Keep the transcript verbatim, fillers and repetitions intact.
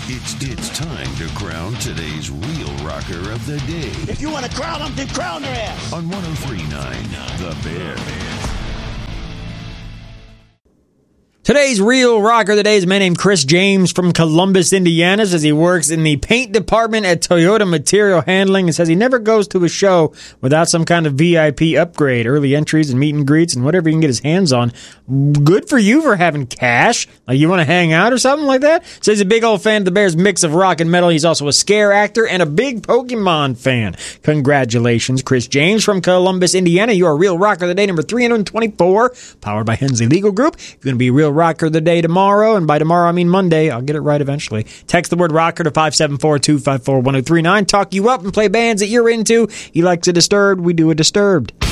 It's it's time to crown today's real rocker of the day. If you want to crown them, then crown their ass. On one oh three point nine, The Bear. Today's real rocker of the day is a man named Chris James from Columbus, Indiana. Says he works in the paint department at Toyota Material Handling and says he never goes to a show without some kind of V I P upgrade, early entries and meet and greets and whatever he can get his hands on. Good for you for having cash. Like you want to hang out or something like that? Says he's a big old fan of the Bears' mix of rock and metal. He's also a scare actor and a big Pokemon fan. Congratulations, Chris James from Columbus, Indiana. You are a real rocker of the day, number three hundred twenty-four, powered by Hensley Legal Group. If you're going to be a real rocker of the day tomorrow, and by tomorrow I mean Monday, I'll get it right eventually. Text the word rocker to five seven four, two five four, one oh three nine. Talk you up and play bands that you're into. He likes a Disturbed, we do a Disturbed.